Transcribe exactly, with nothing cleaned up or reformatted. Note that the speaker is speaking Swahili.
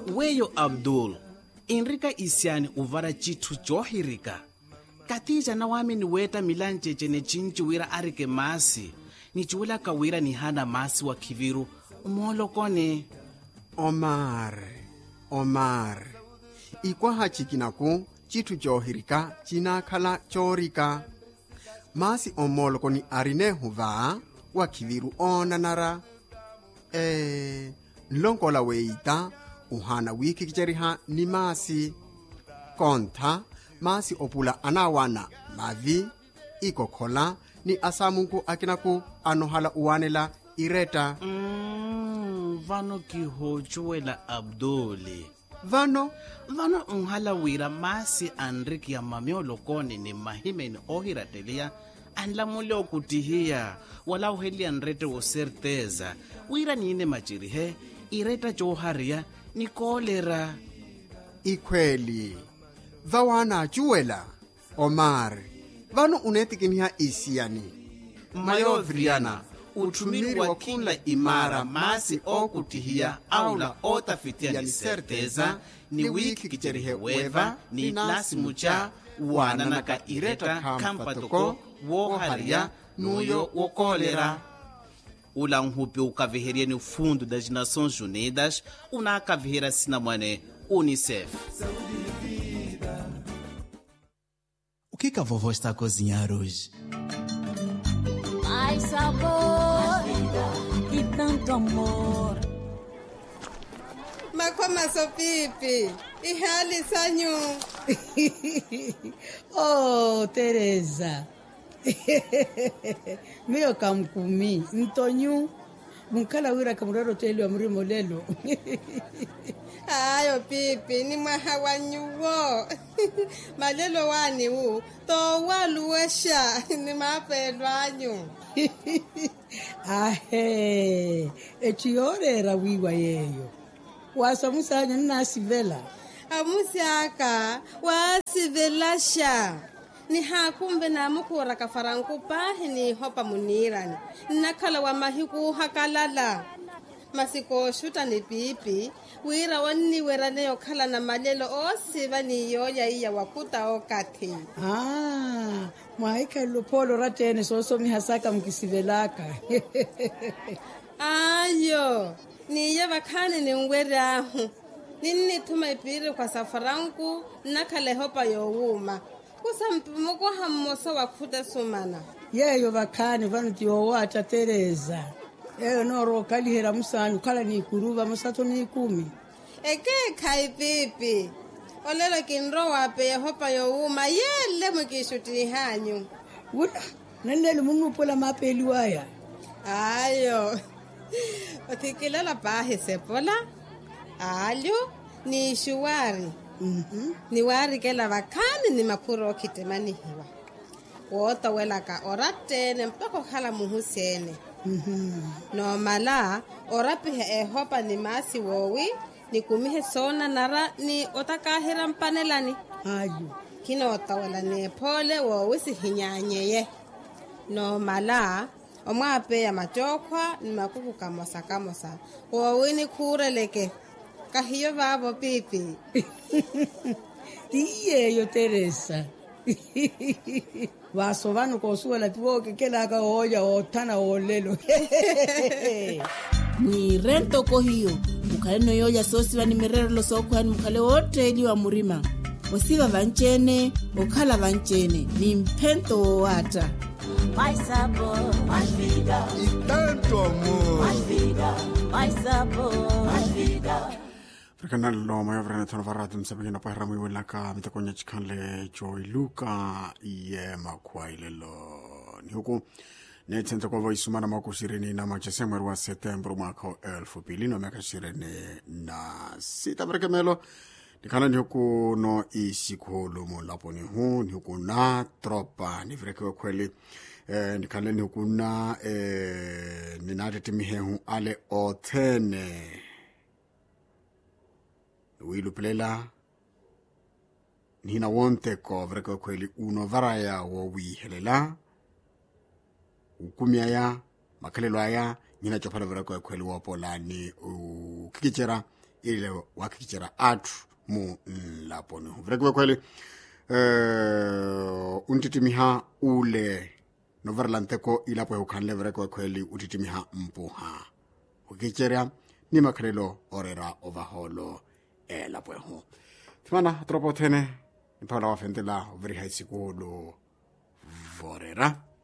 weyo Abdul inrika isiani uvara chitu johirika katija na wami ni weta milanjeje ne chinchi wira arike masi ni chuwila kawira ni hana masi wa kiviru umolo kone. Omar Omar ikwa hachikinaku chitu johirika china khala chorika masi omolo koni arine huva wa kiviru onanara eh nlonkola weita uhana wiki kicheriha ni masi kontha masi opula anawana mavi ikokhola ni asamunku akinaku anohala uwanela ireta. Mm, vano kihochuwela Abduli vano vano unhala wira masi anriki ya mamiolo kone ni mahimeni ohiratelia anla mule okutihia wala uheli anrete wo certeza wira niine machirihe ireta joharia ni kolera. Ikweli vawana achuwela Omar vano unetikiniha isiani mayovriana utumiri wa kila imara masi okutihia aula otafitia ni certeza ni wiki kicherihe weva ni nasi mucha wananaka ireta kampatoko woharia nuyo wokolera. Ula nhupi ukaviheria ni fundo das Nações Unidas unakavihera sinamwane Unicef. O que que a vovó está a cozinhar hoje? Mais sabor e tanto amor. Makoma sopipi, ihali sanyu. Oh, Teresa. Mio kamkumi, ntonyu. Munkala wira kamurero teli wa mrimo lelo. Ayo pipi, ni mahawanyuwo. Malelo wani wu, to waluwesha, ni mapelwanyu. Ahe, echiore rawiwa yeyo. Wasa musanya nasivela. Amusiaka, wasivelasha. Ni hakumbe na mukura kafaranku pahi ni hopa munirani. Nakala wa mahiku hakalala. Masiko shuta ni pipi. Wira wani wera neo kala na malelo osiva ni yoya iya wakuta okati. Ah, maika lupolo ratene soso mihasaka mkisivelaka. Ayo, ni iya wakane ni mwera ahu. Nini tuma ipiri kwa safaranku nakale hopa yowuma. Kusa mpumuko hamoso wakuta sumana. Yeyo vakane vanu tiowata Teresa. Eyo noro kalihera musanyu kala ni kuruva masato ni kumi. Eke kai pipi. Olelo kinro wape hopa yowuma yele mukishuti hanyu. Wula, nanele munupola mapeli waya. Ayo. Otikilala pahe sepola. Alyo ni shuwari. Mhm. Ni wari kela wakani ni makuro kitemani hiwa. Wota welaka orate mpako khala muhusene. Mhm. No mala orapihe ehopa ni masi wowi ni kumihe sona nara ni otakahira mpanelani. Ayo. Kino otawela ni pole wowi si hinyanyeye. No mala omwape ya machokwa ni makuku kamosa kamosa. Wowi ni kureleke. Kahiyo babo pipi. Tiyeyo Teresa. Vaso vanu kosuela tuwoke kela ka hoja otana olelo. Ni rento kohiyo. Mukale no yoya sosi vani mirero lo sokwani mukale wote ili wa murima. Osiva vanchene, okala vanchene. Ni mpento wowata. Mais sabor, mais vida. E tanto amor. Mais vida, mais sabor, mais vida. Perkana lo mayo vrene tono varatu msabigina pa haramu iwelaka mitakonya chikanle Joy Luka iye makwaile lo ni huku netento kwa voisumana mwako shirini na machesema wa September mwaka elfu pili no meka shirini na sita mrekemelo nikana ni huku no ishikulu mulapo ni huu ni huku na tropa ni vrekewe kweli eh, nikana ni huku na eh, ninate timihehu ale otene wilu pelela nina wonte ko vreko kweli uno varaya wo wi helela ukumia ya makalelo aya nina chopala vreko kweli wo polani ukikichera ile wakichera atu mu nlaponi vreke kweli uh, untitimiha ule noverlanteko ilapo hukanle vreke kweli utitimiha mpuha ukicheria ni makrelo orera overholo e lapo ho tmana tropo tene impala wafendela veri high school vorera